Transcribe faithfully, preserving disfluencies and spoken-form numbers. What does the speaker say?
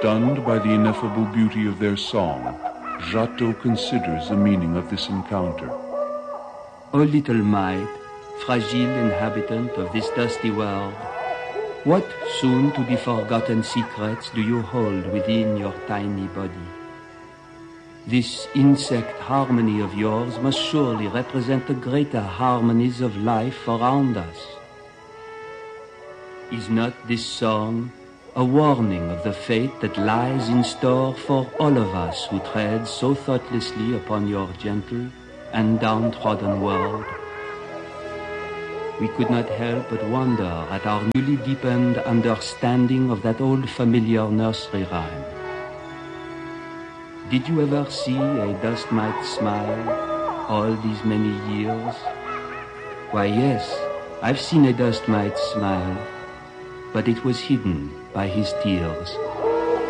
Stunned by the ineffable beauty of their song, Giotto considers the meaning of this encounter. O little mite, fragile inhabitant of this dusty world, what soon-to-be-forgotten secrets do you hold within your tiny body? This insect harmony of yours must surely represent the greater harmonies of life around us. Is not this song a warning of the fate that lies in store for all of us who tread so thoughtlessly upon your gentle and downtrodden world? We could not help but wonder at our newly deepened understanding of that old familiar nursery rhyme. Did you ever see a dust mite smile all these many years? Why, yes, I've seen a dust mite smile, but it was hidden by his tears.